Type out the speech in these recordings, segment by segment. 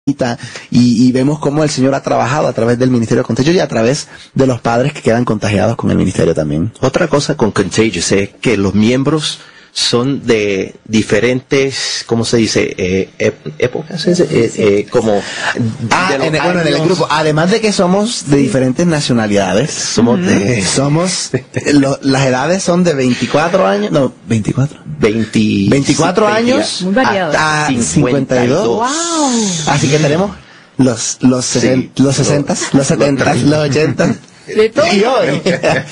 y vemos cómo el Señor ha trabajado a través del ministerio de Contagious y a través de los padres que quedan contagiados con el ministerio también. Otra cosa con Contagious es que los miembros son de diferentes, ¿cómo se dice? Épocas, como... en el grupo, además de que somos de diferentes nacionalidades, las edades son de 24 años, no, 24 años muy variado, a 52. Wow. Así que tenemos los 60, los 70, los 80. De todo. Y hoy.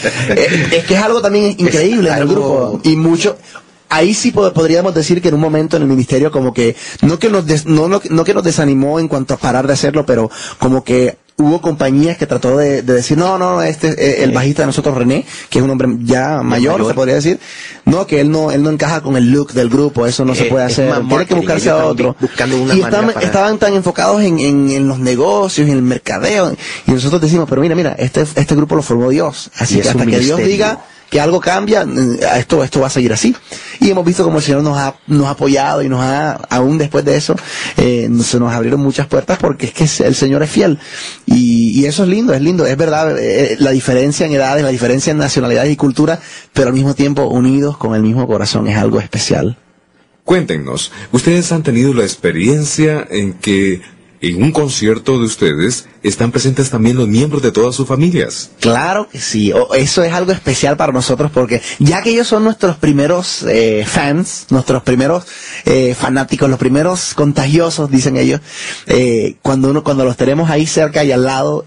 Es que es algo también increíble en el grupo. Y mucho. Ahí sí podríamos decir que en un momento en el ministerio como que no que nos desanimó en cuanto a parar de hacerlo, pero como que hubo compañías que trató de decir no, el bajista de nosotros, René, que es un hombre ya mayor, se podría decir, no, que él no encaja con el look del grupo, eso no se puede hacer, tiene que buscarse a otro. Y estaban tan enfocados en los negocios, en el mercadeo, y nosotros decimos, pero mira, este grupo lo formó Dios, así que hasta que Dios diga que algo cambia, esto va a seguir así. Y hemos visto como el Señor nos ha apoyado y aún después de eso, se nos abrieron muchas puertas porque es que el Señor es fiel. Y eso es lindo, es verdad, la diferencia en edades, la diferencia en nacionalidades y cultura, pero al mismo tiempo unidos con el mismo corazón, es algo especial. Cuéntenos, ¿ustedes han tenido la experiencia en que en un concierto de ustedes están presentes también los miembros de todas sus familias? Claro que sí, eso es algo especial para nosotros porque ya que ellos son nuestros primeros fans, nuestros primeros fanáticos, los primeros contagiosos, dicen ellos, cuando los tenemos ahí cerca y al lado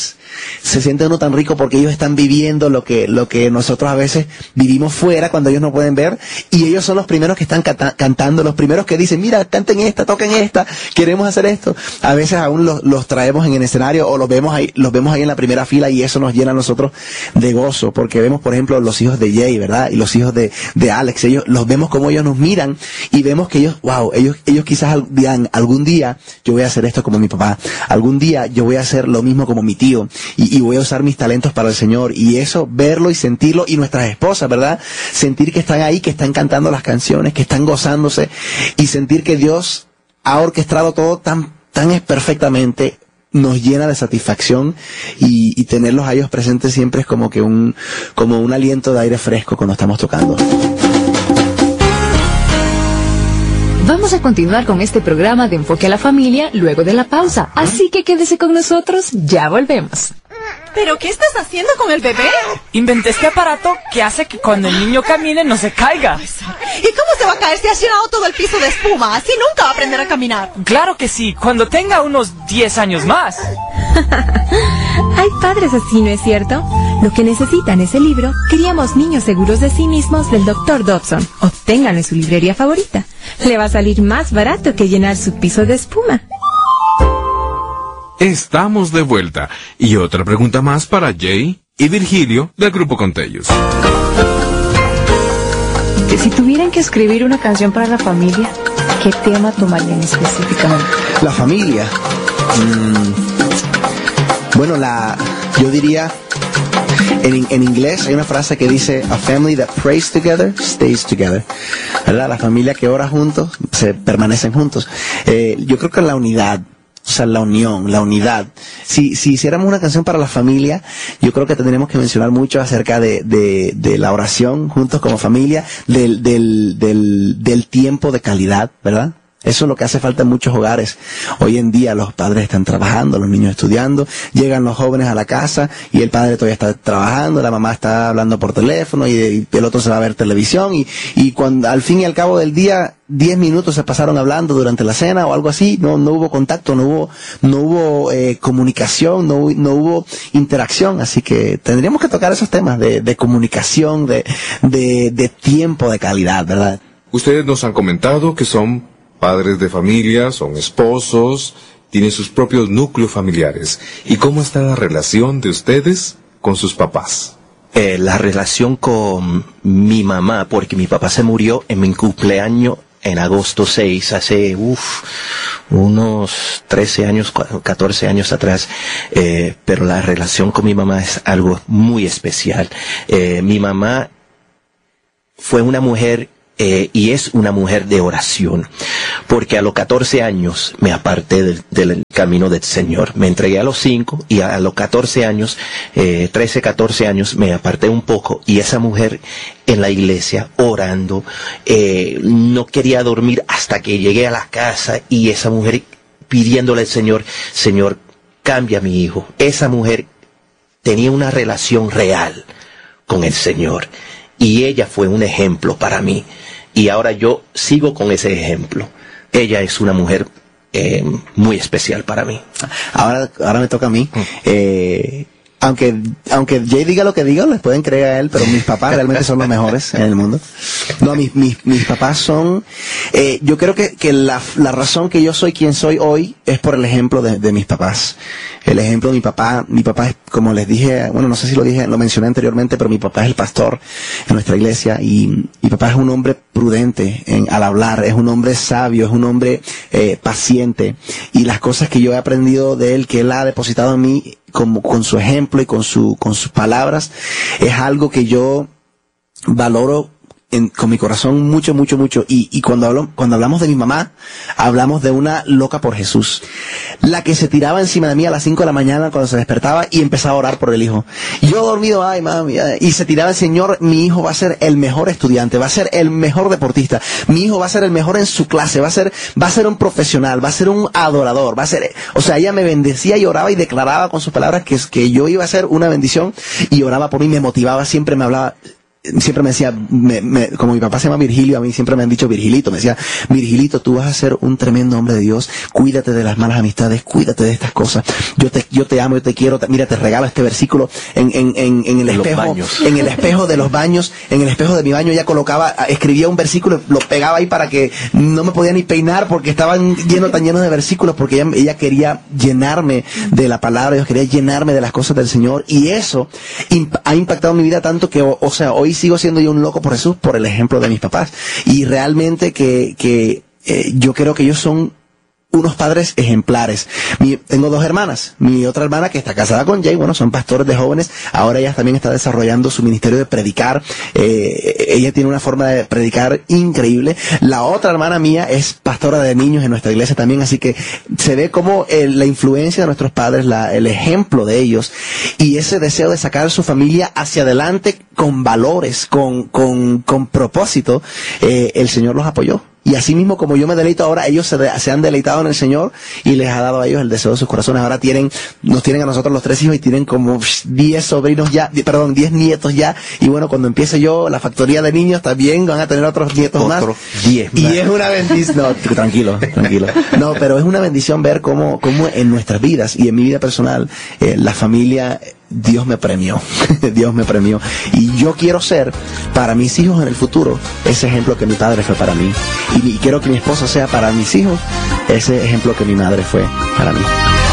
se siente uno tan rico porque ellos están viviendo lo que nosotros a veces vivimos fuera cuando ellos no pueden ver, y ellos son los primeros que están cantando, los primeros que dicen, mira, canten esta, toquen esta, queremos hacer esto. A veces aún los traemos en el escenario o los vemos ahí en la primera fila, y eso nos llena a nosotros de gozo, porque vemos, por ejemplo, los hijos de Jay, ¿verdad? Y los hijos de Alex, ellos los vemos como ellos nos miran y vemos que ellos quizás digan, algún día yo voy a hacer esto como mi papá, algún día yo voy a hacer lo mismo como mi tío. Y voy a usar mis talentos para el Señor, y eso, verlo y sentirlo, y nuestras esposas, ¿verdad? Sentir que están ahí, que están cantando las canciones, que están gozándose, y sentir que Dios ha orquestado todo tan perfectamente, nos llena de satisfacción, y tenerlos a ellos presentes siempre es como un aliento de aire fresco cuando estamos tocando. Vamos a continuar con este programa de Enfoque a la Familia luego de la pausa, así que quédese con nosotros, ya volvemos. ¿Pero qué estás haciendo con el bebé? Inventé este aparato que hace que cuando el niño camine no se caiga. ¿Y cómo se va a caer si ha llenado todo el piso de espuma? Así nunca va a aprender a caminar. Claro que sí, cuando tenga unos 10 años más. Hay padres así, ¿no es cierto? Lo que necesitan es el libro Criamos niños seguros de sí mismos del Dr. Dobson. Obténganlo en su librería favorita. Le va a salir más barato que llenar su piso de espuma. Estamos de vuelta. Y otra pregunta más para Jay y Virgilio del grupo Contagious. Si tuvieran que escribir una canción para la familia, ¿qué tema tomarían específicamente? La familia. Bueno, yo diría, en inglés hay una frase que dice, a family that prays together, stays together. ¿Verdad? La familia que ora juntos, se permanecen juntos. Yo creo que la unidad, o sea, la unión, la unidad. Si hiciéramos una canción para la familia, yo creo que tendríamos que mencionar mucho acerca de la oración juntos como familia, del tiempo de calidad, ¿verdad? Eso es lo que hace falta en muchos hogares. Hoy en día los padres están trabajando, los niños estudiando, llegan los jóvenes a la casa y el padre todavía está trabajando, la mamá está hablando por teléfono y el otro se va a ver televisión y cuando al fin y al cabo del día 10 minutos se pasaron hablando durante la cena o algo así, no hubo contacto, no hubo comunicación, no hubo interacción, así que tendríamos que tocar esos temas de comunicación, de tiempo de calidad, ¿verdad? Ustedes nos han comentado que son padres de familia, son esposos, tienen sus propios núcleos familiares. ¿Y cómo está la relación de ustedes con sus papás? La relación con mi mamá, porque mi papá se murió en mi cumpleaños en agosto 6, hace unos 13 años, 14 años atrás, pero la relación con mi mamá es algo muy especial. Mi mamá fue una mujer y es una mujer de oración, porque a los 14 años me aparté del camino del Señor. Me entregué a los 5 y a los 14 años, 13, 14 años, me aparté un poco, y esa mujer en la iglesia orando, no quería dormir hasta que llegué a la casa, y esa mujer pidiéndole al Señor, Señor, cambia a mi hijo. Esa mujer tenía una relación real con el Señor, y ella fue un ejemplo para mí. Y ahora yo sigo con ese ejemplo. Ella es una mujer muy especial para mí. Ahora me toca a mí. Aunque Jay diga lo que diga, les pueden creer a él, pero mis papás realmente son los mejores en el mundo. No, mis papás son, yo creo que la razón que yo soy quien soy hoy es por el ejemplo de mis papás. El ejemplo de mi papá es, como les dije, bueno, no sé si lo mencioné anteriormente, pero mi papá es el pastor en nuestra iglesia, y mi papá es un hombre prudente al hablar, es un hombre sabio, es un hombre paciente, y las cosas que yo he aprendido de él, que él ha depositado en mí, con su ejemplo y con sus palabras, es algo que yo valoro con mi corazón mucho, mucho, mucho. Y cuando hablamos de mi mamá, hablamos de una loca por Jesús, la que se tiraba encima de mí a las 5 de la mañana cuando se despertaba y empezaba a orar por el hijo. Yo dormido, ay mami, y se tiraba el Señor, mi hijo va a ser el mejor estudiante, va a ser el mejor deportista, mi hijo va a ser el mejor en su clase, va a ser un profesional, va a ser un adorador, o sea, ella me bendecía y oraba y declaraba con sus palabras que yo iba a ser una bendición, y oraba por mí, me motivaba, siempre me hablaba. Siempre me decía, como mi papá se llama Virgilio, a mí siempre me han dicho Virgilito, me decía, Virgilito, tú vas a ser un tremendo hombre de Dios, cuídate de las malas amistades, cuídate de estas cosas, yo te amo, yo te quiero, mira, te regalo este versículo en el espejo, en el espejo de los baños, en el espejo de mi baño ella escribía un versículo, lo pegaba ahí para que no me podía ni peinar porque estaban tan llenos de versículos, porque ella quería llenarme de la palabra, ella quería llenarme de las cosas del Señor, y eso ha impactado mi vida tanto que, o sea, hoy sigo siendo yo un loco por Jesús por el ejemplo de mis papás, y realmente yo creo que ellos son unos padres ejemplares. Tengo 2 hermanas, mi otra hermana que está casada con Jay, bueno, son pastores de jóvenes, ahora ella también está desarrollando su ministerio de predicar, ella tiene una forma de predicar increíble. La otra hermana mía es pastora de niños en nuestra iglesia también, así que se ve como la influencia de nuestros padres, el ejemplo de ellos, y ese deseo de sacar a su familia hacia adelante con valores, con propósito, el Señor los apoyó. Y así mismo como yo me deleito ahora, ellos se han deleitado en el Señor y les ha dado a ellos el deseo de sus corazones. Ahora nos tienen a nosotros los 3 hijos y tienen como 10 nietos ya. Y bueno, cuando empiece yo la factoría de niños también van a tener otros nietos más. 10 más. Y es una bendición. No, tranquilo. No, pero es una bendición ver cómo en nuestras vidas y en mi vida personal, la familia, Dios me premió. Y yo quiero ser para mis hijos en el futuro ese ejemplo que mi padre fue para mí. Y quiero que mi esposa sea para mis hijos ese ejemplo que mi madre fue para mí.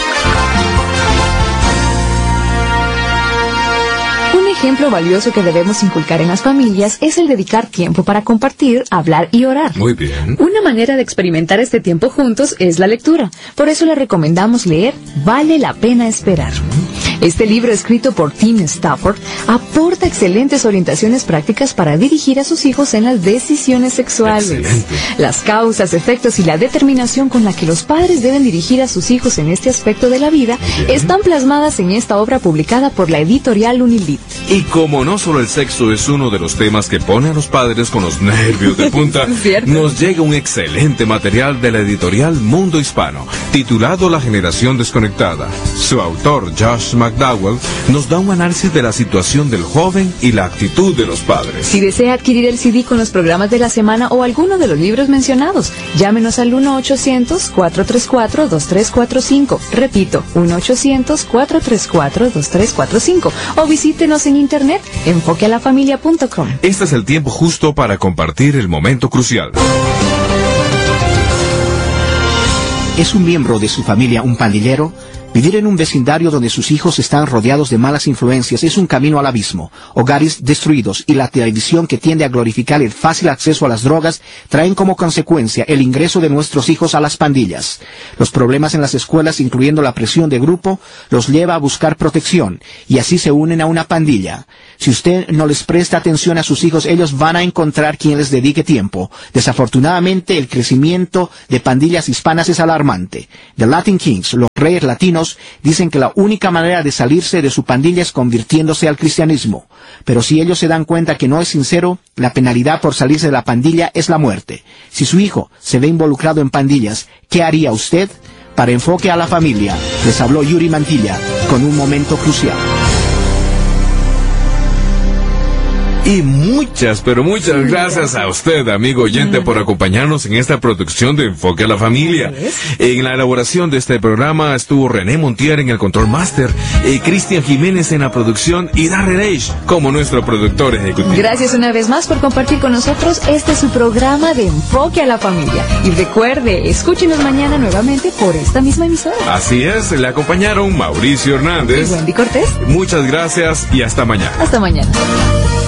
Un ejemplo valioso que debemos inculcar en las familias es el dedicar tiempo para compartir, hablar y orar. Muy bien. Una manera de experimentar este tiempo juntos es la lectura. Por eso le recomendamos leer Vale la pena esperar. Este libro, escrito por Tim Stafford, aporta excelentes orientaciones prácticas para dirigir a sus hijos en las decisiones sexuales. Excelente. Las causas, efectos y la determinación con la que los padres deben dirigir a sus hijos en este aspecto de la vida están plasmadas en esta obra publicada por la editorial Unilit. Y como no solo el sexo es uno de los temas que pone a los padres con los nervios de punta, ¿Cierto? nos llega un excelente material de la editorial Mundo Hispano, titulado La Generación Desconectada. Su autor, Josh McDowell, nos da un análisis de la situación del joven y la actitud de los padres. Si desea adquirir el CD con los programas de la semana o alguno de los libros mencionados, llámenos al 1-800-434-2345. Repito, 1-800-434-2345. O visítenos en internet, enfoquealafamilia.com. Este es el tiempo justo para compartir el momento crucial. ¿Es un miembro de su familia un pandillero? Vivir en un vecindario donde sus hijos están rodeados de malas influencias es un camino al abismo. Hogares destruidos y la televisión que tiende a glorificar el fácil acceso a las drogas traen como consecuencia el ingreso de nuestros hijos a las pandillas. Los problemas en las escuelas, incluyendo la presión de grupo, los lleva a buscar protección y así se unen a una pandilla. Si usted no les presta atención a sus hijos, ellos van a encontrar quien les dedique tiempo. Desafortunadamente, el crecimiento de pandillas hispanas es alarmante. The Latin Kings, los reyes latinos, dicen que la única manera de salirse de su pandilla es convirtiéndose al cristianismo. Pero si ellos se dan cuenta que no es sincero, la penalidad por salirse de la pandilla es la muerte. Si su hijo se ve involucrado en pandillas, ¿qué haría usted? Para Enfoque a la Familia, les habló Yuri Mantilla, con un momento crucial. Y muchas, pero muchas gracias a usted, amigo oyente, por acompañarnos en esta producción de Enfoque a la Familia. En la elaboración de este programa estuvo René Montier en el Control Master, Cristian Jiménez en la producción y Darrell Age como nuestro productor ejecutivo. Gracias una vez más por compartir con nosotros este es su programa de Enfoque a la Familia. Y recuerde, escúchenos mañana nuevamente por esta misma emisora. Así es, le acompañaron Mauricio Hernández y Wendy Cortés. Muchas gracias y hasta mañana. Hasta mañana.